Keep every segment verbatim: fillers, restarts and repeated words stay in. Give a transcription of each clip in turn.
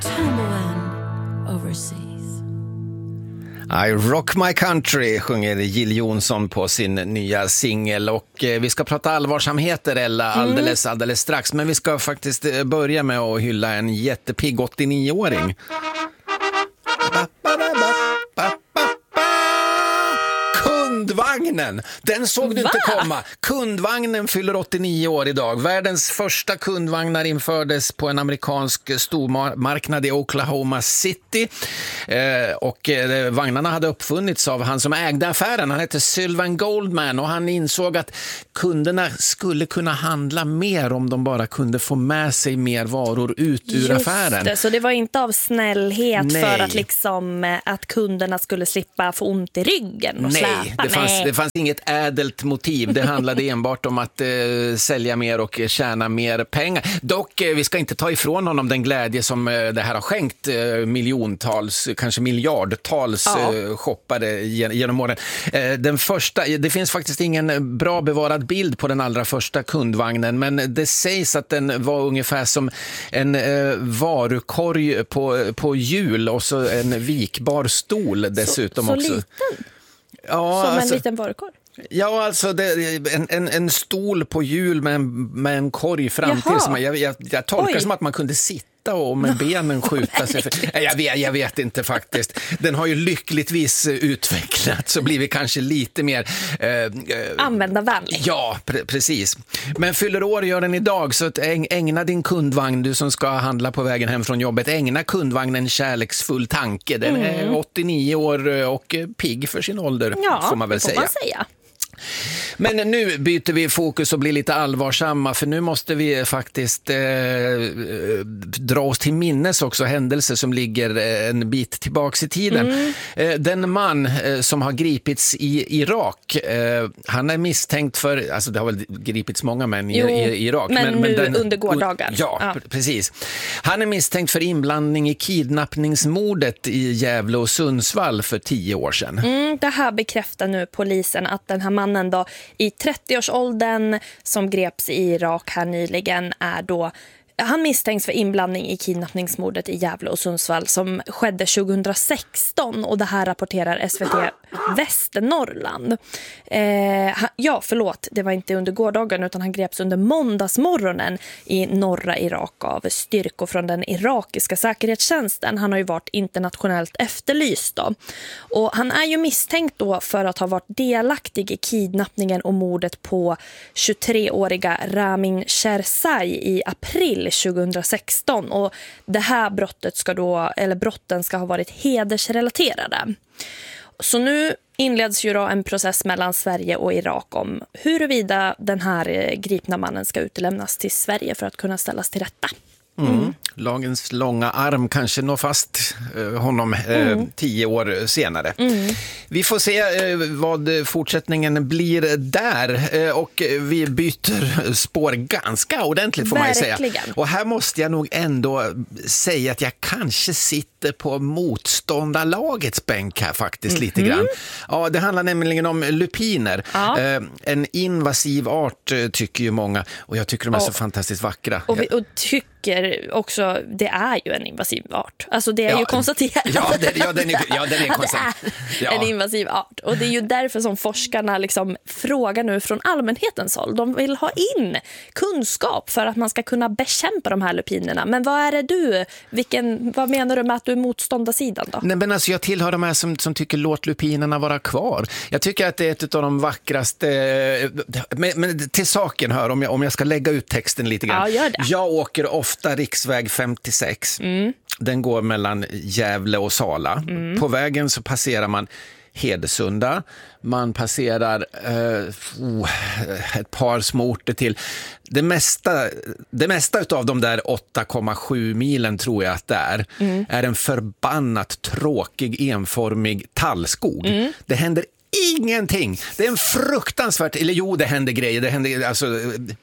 Timberland overseas. I rock my country sjunger Jill Johnson på sin nya singel, och eh, vi ska prata allvarsamheter eller alldeles, mm. alldeles strax, men vi ska faktiskt börja med att hylla en jättepigg åttionio-åring. Kundvagnen, den såg du Va? inte komma. Kundvagnen fyller åttionio år idag. Världens första kundvagnar infördes på en amerikansk stormarknad i Oklahoma City. Eh, och eh, vagnarna hade uppfunnits av han som ägde affären. Han hette Sylvan Goldman, och han insåg att kunderna skulle kunna handla mer om de bara kunde få med sig mer varor ut ur Just affären. Det, så det var inte av snällhet Nej. för att, liksom, att kunderna skulle slippa få ont i ryggen och Nej, släpa. det fanns, det fanns inget ädelt motiv. Det handlade enbart om att eh, sälja mer och tjäna mer pengar. Dock, eh, vi ska inte ta ifrån honom den glädje som eh, det här har skänkt eh, miljontals, kanske miljardtals ja. eh, shoppare gen- genom åren. Eh, den första, det finns faktiskt ingen bra bevarad bild på den allra första kundvagnen, men det sägs att den var ungefär som en eh, varukorg på, på hjul och så en vikbar stol dessutom så, så också. Så liten? Ja, som alltså, en liten varukorg? Ja, alltså det, en, en, en stol på hjul med en, med en korg fram till. Som jag, jag, jag tolkar Oj. som att man kunde sitta och med benen skjuta sig. För, jag, vet, jag vet inte faktiskt. Den har ju lyckligtvis utvecklats och blivit kanske lite mer eh, användarvänlig. Ja, pre- precis. Men fyller år gör den idag, så att ägna din kundvagn, du som ska handla på vägen hem från jobbet, ägna kundvagnen en kärleksfull tanke. Den mm. är åttionio år och pigg för sin ålder, ja, får man väl får säga. Man säga. Men nu byter vi fokus och blir lite allvarsamma, för nu måste vi faktiskt eh, dra oss till minnes också händelser som ligger en bit tillbaks i tiden. Mm. Eh, den man eh, som har gripits i Irak, eh, han är misstänkt för, alltså det har väl gripits många män i, jo, i Irak. Men, men nu den, under gårdagen. Ja, ja, precis. Han är misstänkt för inblandning i kidnappningsmordet i Gävle och Sundsvall för tio år sedan. Mm, det här bekräftar nu polisen att den här mannen då i trettioårsåldern som greps i Irak här nyligen är då, han misstänks för inblandning i kidnappningsmordet i Gävle och Sundsvall som skedde tjugohundrasexton, och det här rapporterar S V T Västernorrland. Eh, ja, förlåt, det var inte under gårdagen utan han greps under måndagsmorgonen i norra Irak av styrkor från den irakiska säkerhetstjänsten. Han har ju varit internationellt efterlyst då. Och han är ju misstänkt då för att ha varit delaktig i kidnappningen och mordet på tjugotreåriga Ramin Sherzai i april tjugohundrasexton, och det här brottet ska då, eller brotten ska ha varit hedersrelaterade. Så nu inleds ju då en process mellan Sverige och Irak om huruvida den här gripna mannen ska utlämnas till Sverige för att kunna ställas till rätta. Mm. Mm. Lagens långa arm kanske når fast eh, honom eh, mm. tio år senare. Mm. Vi får se eh, vad fortsättningen blir där, eh, och vi byter spår ganska ordentligt, får Verkligen. man ju säga. Och här måste jag nog ändå säga att jag kanske sitter på motståndarlagets bänk här faktiskt mm. lite grann. Ja, det handlar nämligen om lupiner. Ja. Eh, en invasiv art tycker ju många, och jag tycker de är och, så fantastiskt vackra. Och, vi, och tycker också, det är ju en invasiv art. Alltså det är ja, ju konstaterat. Ja, det, ja, den är, ja, den är konstant. Det är en invasiv art. Och det är ju därför som forskarna liksom frågar nu från allmänhetens håll. De vill ha in kunskap för att man ska kunna bekämpa de här lupinerna. Men vad är det du? Vilken, vad menar du med att du är motståndarsidan då? Nej, men alltså jag tillhör de här som, som tycker låt lupinerna vara kvar. Jag tycker att det är ett av de vackraste. Men, men till saken hör, om jag, om jag ska lägga ut texten lite grann. Ja, gör det. Jag åker ofta riksväg femtiosex. Mm. Den går mellan Gävle och Sala. Mm. På vägen så passerar man Hedesunda. Man passerar eh, oh, ett par små orter till. Det mesta, det mesta av de där åtta komma sju milen tror jag att det är, mm. är en förbannat tråkig, enformig tallskog. Mm. Det händer ingenting. Det är en fruktansvärt, eller jo, det händer grejer. Det händer, alltså,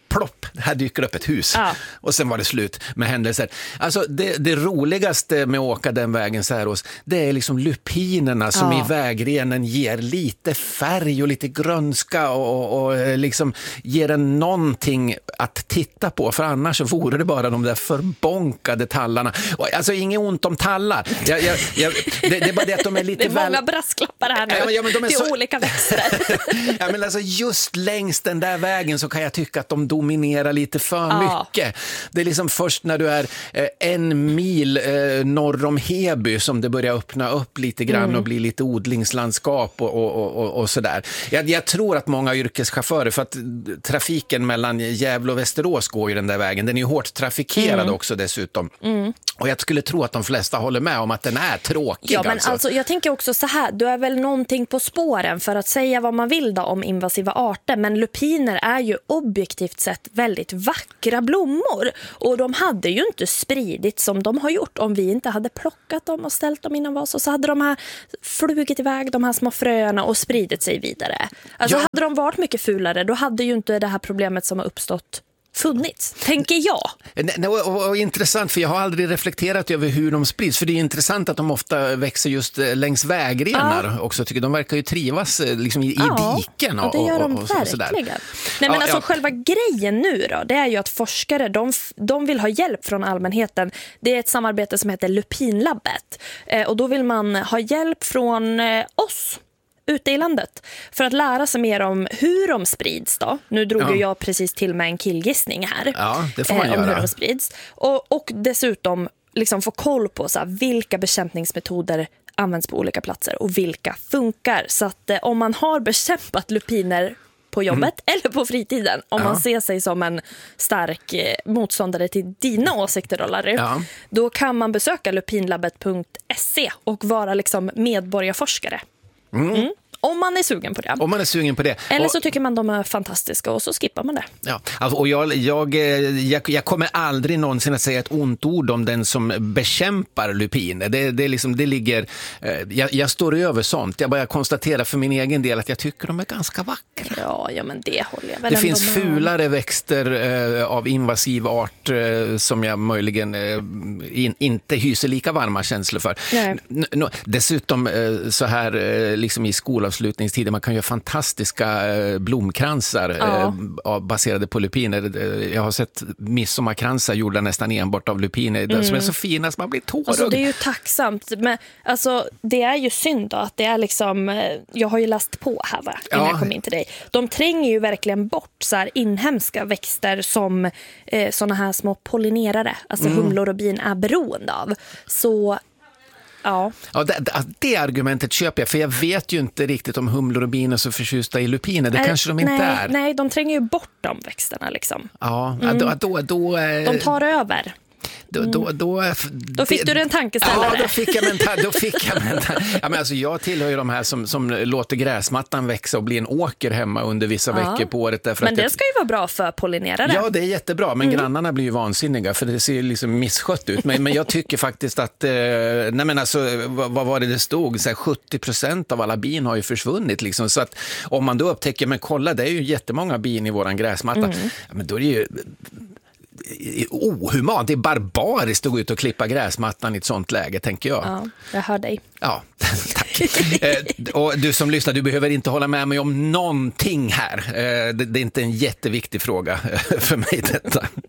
plopp, här dyker upp ett hus. Ja. Och sen var det slut med händelser. Alltså det, det roligaste med att åka den vägen så här års, det är liksom lupinerna som Ja. i vägrenen ger lite färg och lite grönska och, och, och liksom ger en någonting att titta på, för annars vore det bara de där förbånkade tallarna. Och, alltså inget ont om tallar. Jag, jag, jag, det, det är bara det att de är lite Det är många väl... brasklappar här nu. Ja, men, ja, men de är det är så... olika växter. Ja, men alltså just längs den där vägen så kan jag tycka att de dominerar lite för Ja. mycket. Det är liksom först när du är eh, en mil eh, norr om Heby som det börjar öppna upp lite grann mm. och bli lite odlingslandskap och, och, och, och sådär. Jag, jag tror att många yrkeschaufförer, för att trafiken mellan Gävle och Västerås går ju den där vägen. Den är ju hårt trafikerad mm. också dessutom. Mm. Och jag skulle tro att de flesta håller med om att den är tråkig. Ja, men alltså. alltså, jag tänker också så här, du är väl någonting på spåren för att säga vad man vill då om invasiva arter, men lupiner är ju objektivt sett väldigt vackra blommor och de hade ju inte spridit som de har gjort om vi inte hade plockat dem och ställt dem innan vas, och så hade de här flugit iväg, de här små fröna, och spridit sig vidare. Alltså ja. Hade de varit mycket fulare, då hade ju inte det här problemet som har uppstått funnits, tänker jag. Och, och, och intressant, för jag har aldrig reflekterat över hur de sprids, för det är intressant att de ofta växer just längs vägrenar ja. också, tycker de verkar ju trivas liksom i, ja, i diken. Och, och det gör de och, och, och verkligen. Nej, men ja, alltså ja. Själva grejen nu då, det är ju att forskare, de, de vill ha hjälp från allmänheten. Det är ett samarbete som heter Lupinlabbet. Eh, och då vill man ha hjälp från eh, oss ute i landet för att lära sig mer om hur de sprids då. Nu drog ja. ju jag precis till med en killgissning här. Ja, det får man eh, göra. Om hur de sprids. Och, och dessutom liksom få koll på så här, vilka bekämpningsmetoder används på olika platser och vilka funkar. Så att eh, om man har bekämpat lupiner på jobbet mm. eller på fritiden, om ja. man ser sig som en stark eh, motståndare till dina åsikter då, Larry, ja. då kan man besöka lupinlabbet punkt se och vara liksom medborgarforskare. Mm. Mm. Om man är sugen på det. Om man är sugen på det. Eller och, så tycker man de är fantastiska och så skippar man det. Ja, alltså, och jag, jag, jag, jag kommer aldrig någonsin att säga ett ont ord om den som bekämpar lupiner. Det, det, är liksom, det ligger, jag, jag står över sånt. Jag bara konstaterar för min egen del att jag tycker de är ganska vackra. Ja, ja men det håller jag väl. Det ändå finns med. fulare växter eh, av invasiv art eh, som jag möjligen eh, in, inte hyser lika varma känslor för. N- n- dessutom eh, så här eh, liksom i skolan avslutningstiden. Man kan göra fantastiska eh, blomkransar ja. eh, baserade på lupiner. Jag har sett midsommarkransar gjorda nästan enbart av lupiner mm. som är så fina som man blir tårögd. Alltså, det är ju tacksamt. Men alltså, det är ju synd då att det är liksom, jag har ju läst på här va, innan ja. jag kom in till dig. De tränger ju verkligen bort så här inhemska växter som eh, såna här små pollinerare, alltså mm. humlor och bin är beroende av. Så ja. Ja, det, det, det argumentet köper jag, för jag vet ju inte riktigt om humlor och bin är så förtjusta i lupiner. Det äh, kanske de inte nej, är. Nej, de tränger ju bort de växterna liksom. Ja, mm. då, då, då, de tar över. Då, då, då, då fick det, du en tankeställare. Ja, då fick jag en ta- då fick jag en ta- ja, men alltså, jag tillhör ju de här som, som låter gräsmattan växa och bli en åker hemma under vissa ja. veckor på året. Därför men att det jag... ska ju vara bra för pollinerare. Ja, det är jättebra, men mm. grannarna blir ju vansinniga för det ser liksom misskött ut. Men, men jag tycker faktiskt att, eh, nej men alltså, vad, vad var det det stod? Så här, sjuttio procent av alla bin har ju försvunnit. Liksom. Så att om man då upptäcker, men kolla, det är ju jättemånga bin i våran gräsmatta. Mm. Ja, men då är det ju... ohumant, det är barbariskt att gå ut och klippa gräsmattan i ett sånt läge, tänker jag. Ja, jag hör dig. Ja, tack. eh, och du som lyssnar, du behöver inte hålla med mig om någonting här. Eh, det, det är inte en jätteviktig fråga för mig detta.